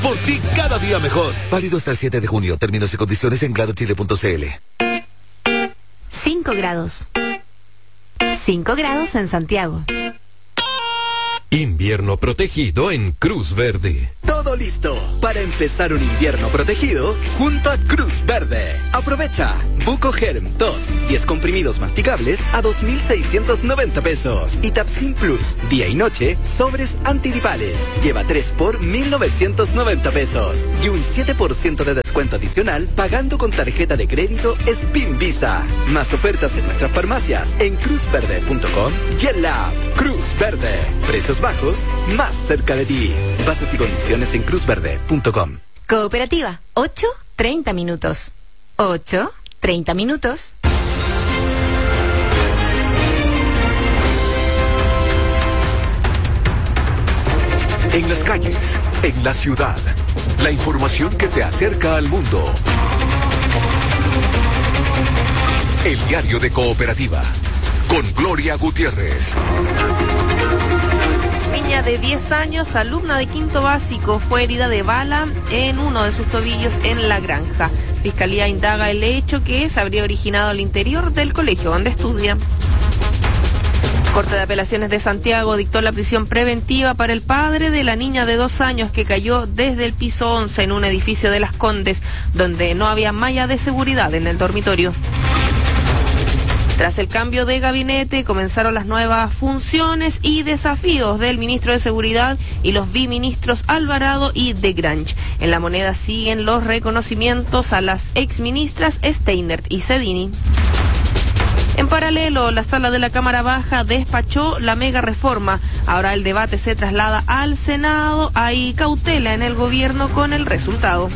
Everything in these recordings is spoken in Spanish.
Por ti cada día mejor. Válido hasta el 7 de junio. Términos y condiciones en clarochile.cl. 5 grados. 5 grados en Santiago. Invierno protegido en Cruz Verde. Todo listo para empezar un invierno protegido junto a Cruz Verde. Aprovecha Buco Germ 2, 10 comprimidos masticables a 2,690 pesos. Y Tapsin Plus, día y noche, sobres antigripales. Lleva 3 por 1,990 pesos. Y un 7% de descuento adicional pagando con tarjeta de crédito Spin Visa. Más ofertas en nuestras farmacias en cruzverde.com y en la app Cruz Verde. Precios bajos, más cerca de ti. Bases y condiciones en cruzverde.com. Cooperativa, 8:30 minutos. 8:30 minutos. En las calles, en la ciudad, la información que te acerca al mundo. El diario de Cooperativa, con Gloria Gutiérrez. Niña de 10 años, alumna de quinto básico, fue herida de bala en uno de sus tobillos en La Granja. Fiscalía indaga el hecho que se habría originado al interior del colegio donde estudia. Corte de Apelaciones de Santiago dictó la prisión preventiva para el padre de la niña de 2 años que cayó desde el piso 11 en un edificio de Las Condes, donde no había malla de seguridad en el dormitorio. Tras el cambio de gabinete, comenzaron las nuevas funciones y desafíos del ministro de Seguridad y los biministros Alvarado y de Grange. En La Moneda siguen los reconocimientos a las exministras Steinert y Cedini. En paralelo, la sala de la Cámara Baja despachó la mega reforma. Ahora el debate se traslada al Senado. Hay cautela en el gobierno con el resultado.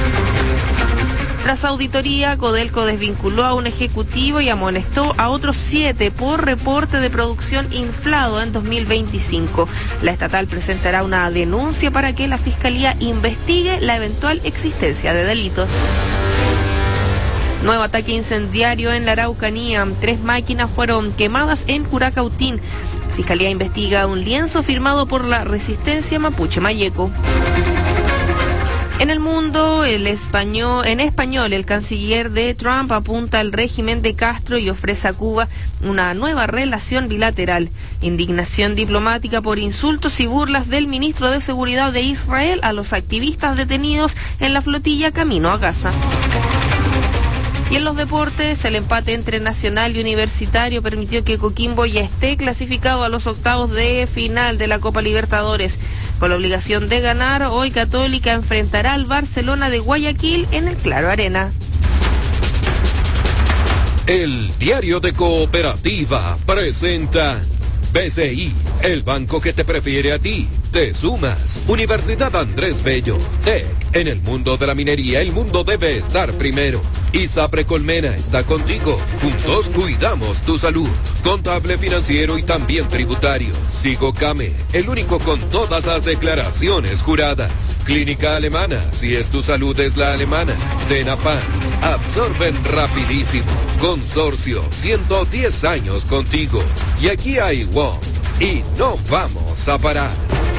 Tras auditoría, Codelco desvinculó a un ejecutivo y amonestó a otros 7 por reporte de producción inflado en 2025. La estatal presentará una denuncia para que la Fiscalía investigue la eventual existencia de delitos. Nuevo ataque incendiario en la Araucanía. 3 máquinas fueron quemadas en Curacautín. Fiscalía investiga un lienzo firmado por la resistencia mapuche Mayeco. En el mundo, en español, el canciller de Trump apunta al régimen de Castro y ofrece a Cuba una nueva relación bilateral. Indignación diplomática por insultos y burlas del ministro de Seguridad de Israel a los activistas detenidos en la flotilla camino a Gaza. Y en los deportes, el empate entre Nacional y Universitario permitió que Coquimbo ya esté clasificado a los octavos de final de la Copa Libertadores. Con la obligación de ganar, hoy Católica enfrentará al Barcelona de Guayaquil en el Claro Arena. El diario de Cooperativa presenta BCI, el banco que te prefiere a ti. Te sumas. Universidad Andrés Bello. TEC. En el mundo de la minería, el mundo debe estar primero. ISAPRE Colmena está contigo. Juntos cuidamos tu salud. Contable, financiero y también tributario. Sigo Came, el único con todas las declaraciones juradas. Clínica Alemana, si es tu salud es la alemana. Denafans, absorben rapidísimo. Consorcio, 110 años contigo. Y aquí hay WOM. Y no vamos a parar.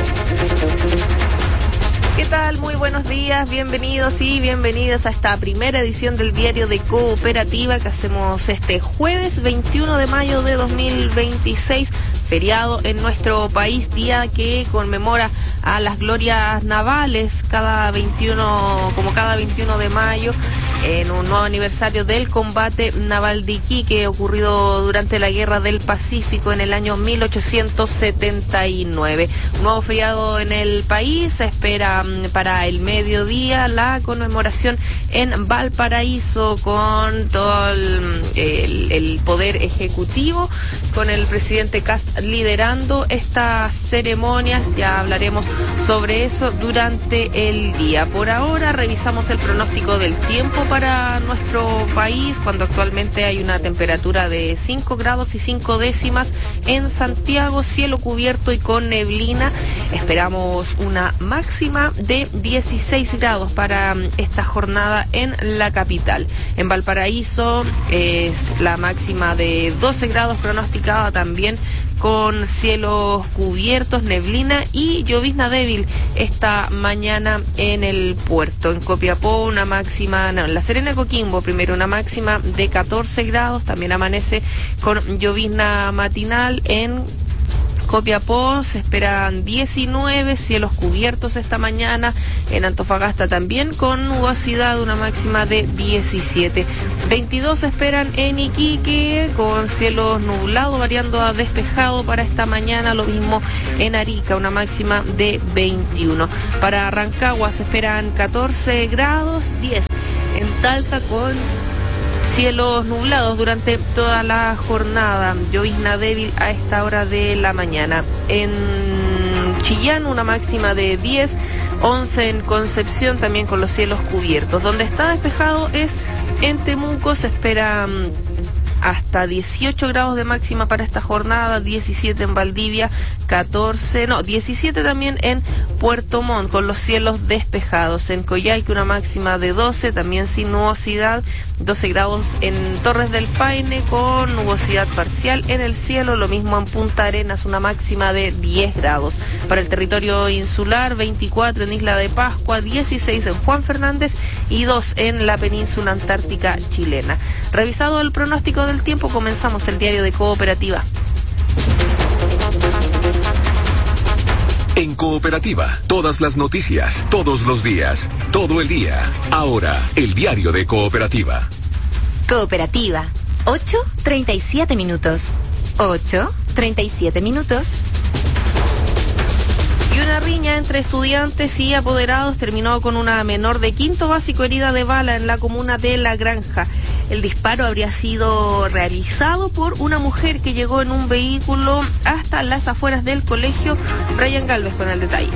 ¿Qué tal? Muy buenos días, bienvenidos y bienvenidas a esta primera edición del diario de Cooperativa que hacemos este jueves 21 de mayo de 2026, feriado en nuestro país, día que conmemora a las glorias navales cada 21 de mayo, en un nuevo aniversario del combate naval de Iquique ocurrido durante la Guerra del Pacífico en el año 1879. Un nuevo feriado en el país, se espera para el mediodía la conmemoración en Valparaíso con todo el poder ejecutivo, con el presidente Kast liderando estas ceremonias. Ya hablaremos sobre eso durante el día. Por ahora revisamos el pronóstico del tiempo para nuestro país, cuando actualmente hay una temperatura de 5 grados y 5 décimas en Santiago, cielo cubierto y con neblina. Esperamos una máxima de 16 grados para esta jornada en la capital. En Valparaíso es la máxima de 12 grados pronosticada también con cielos cubiertos, neblina y llovizna débil esta mañana en el puerto. En Copiapó en La Serena, Coquimbo primero, una máxima de 14 grados, también amanece con llovizna matinal. En Copiapó se esperan 19, cielos cubiertos esta mañana. En Antofagasta también con nubosidad, una máxima de 17. 22 se esperan en Iquique con cielos nublados variando a despejado para esta mañana. Lo mismo en Arica, una máxima de 21. Para Rancagua se esperan 14 grados, 10. En Talca con cielos nublados durante toda la jornada, llovizna débil a esta hora de la mañana. En Chillán una máxima de 10, 11 en Concepción también con los cielos cubiertos. Donde está despejado es en Temuco, se espera hasta 18 grados de máxima para esta jornada, 17 en Valdivia, 17 también en Puerto Montt con los cielos despejados. En Coyhaique una máxima de 12, también sin nubosidad, 12 grados en Torres del Paine con nubosidad parcial en el cielo, lo mismo en Punta Arenas, una máxima de 10 grados. Para el territorio insular, 24 en Isla de Pascua, 16 en Juan Fernández y 2 en la península antártica chilena. Revisado el pronóstico del tiempo, comenzamos el diario de Cooperativa. En Cooperativa, todas las noticias, todos los días, todo el día. Ahora, el diario de Cooperativa. Cooperativa, 8:37 minutos. 8:37 minutos. Y una riña entre estudiantes y apoderados terminó con una menor de quinto básico herida de bala en la comuna de La Granja. El disparo habría sido realizado por una mujer que llegó en un vehículo hasta las afueras del colegio. Brian Galvez con el detalle.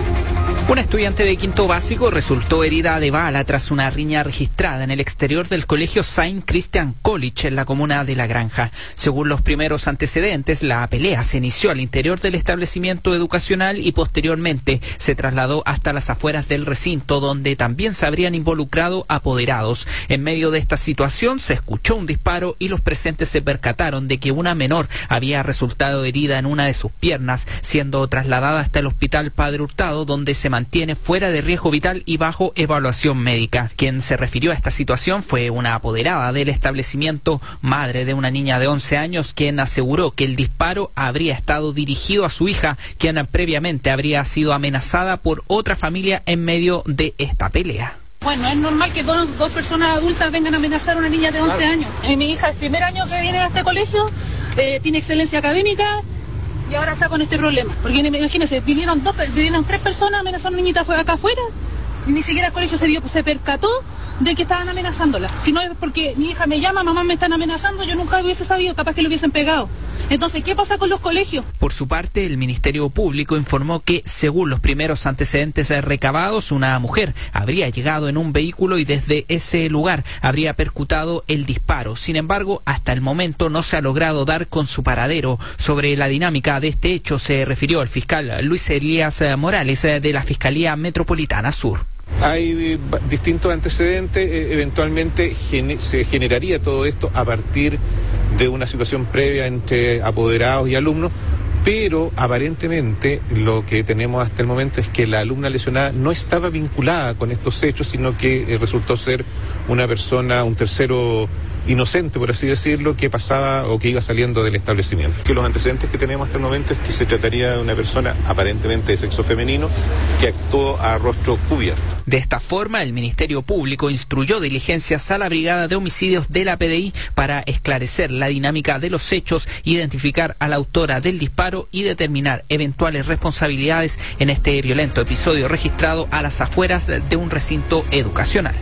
Una estudiante de quinto básico resultó herida de bala tras una riña registrada en el exterior del colegio Saint Christian College en la comuna de La Granja. Según los primeros antecedentes, la pelea se inició al interior del establecimiento educacional y posteriormente se trasladó hasta las afueras del recinto, donde también se habrían involucrado apoderados. En medio de esta situación se escuchó un disparo y los presentes se percataron de que una menor había resultado herida en una de sus piernas, siendo trasladada hasta el hospital Padre Hurtado, donde se mantiene fuera de riesgo vital y bajo evaluación médica. Quien se refirió a esta situación fue una apoderada del establecimiento, madre de una niña de 11 años, quien aseguró que el disparo habría estado dirigido a su hija, quien previamente habría sido amenazada por otra familia en medio de esta pelea. Bueno, es normal que dos personas adultas vengan a amenazar a una niña de 11 años. Mi hija, el primer año que viene a este colegio, tiene excelencia académica, y ahora está con este problema. Porque imagínense, vinieron 3 personas a amenazar a una niñita acá afuera y ni siquiera el colegio se percató de que estaban amenazándola. Si no es porque mi hija me llama, mamá me están amenazando, yo nunca hubiese sabido, capaz que lo hubiesen pegado. Entonces, ¿qué pasa con los colegios? Por su parte, el Ministerio Público informó que, según los primeros antecedentes recabados, una mujer habría llegado en un vehículo y desde ese lugar habría percutado el disparo. Sin embargo, hasta el momento no se ha logrado dar con su paradero. Sobre la dinámica de este hecho se refirió el fiscal Luis Elías Morales de la Fiscalía Metropolitana Sur. Hay distintos antecedentes, eventualmente se generaría todo esto a partir de una situación previa entre apoderados y alumnos, pero aparentemente lo que tenemos hasta el momento es que la alumna lesionada no estaba vinculada con estos hechos, sino que resultó ser una persona, un tercero inocente, por así decirlo, que pasaba o que iba saliendo del establecimiento. Que los antecedentes que tenemos hasta el momento es que se trataría de una persona aparentemente de sexo femenino que actuó a rostro cubierto. De esta forma, el Ministerio Público instruyó diligencias a la Brigada de Homicidios de la PDI para esclarecer la dinámica de los hechos, identificar a la autora del disparo y determinar eventuales responsabilidades en este violento episodio registrado a las afueras de un recinto educacional.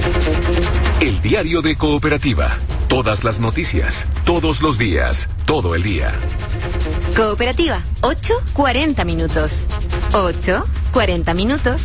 El diario de Cooperativa. Todas las noticias, todos los días, todo el día. Cooperativa, 8:40 minutos. 8:40 minutos.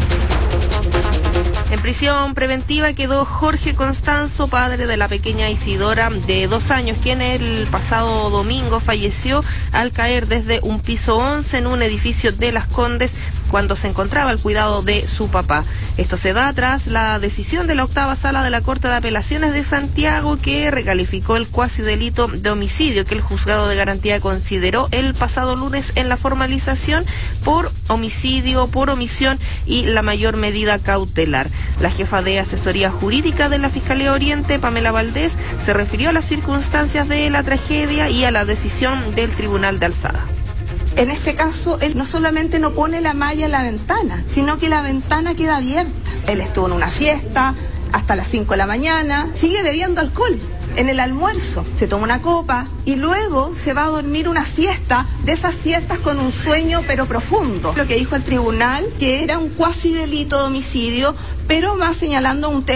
En prisión preventiva quedó Jorge Constanzo, padre de la pequeña Isidora de 2 años, quien el pasado domingo falleció al caer desde un piso 11 en un edificio de Las Condes cuando se encontraba al cuidado de su papá. Esto se da tras la decisión de la 8ª Sala de la Corte de Apelaciones de Santiago, que recalificó el cuasi delito de homicidio que el juzgado de garantía consideró el pasado lunes en la formalización por homicidio, por omisión y la mayor medida cautelar. La jefa de asesoría jurídica de la Fiscalía Oriente, Pamela Valdés, se refirió a las circunstancias de la tragedia y a la decisión del Tribunal de Alzada. En este caso, él no solamente no pone la malla en la ventana, sino que la ventana queda abierta. Él estuvo en una fiesta hasta las 5 de la mañana, sigue bebiendo alcohol. En el almuerzo se toma una copa y luego se va a dormir una siesta, de esas siestas con un sueño pero profundo. Lo que dijo el tribunal, que era un cuasi delito de homicidio, pero va señalando un tema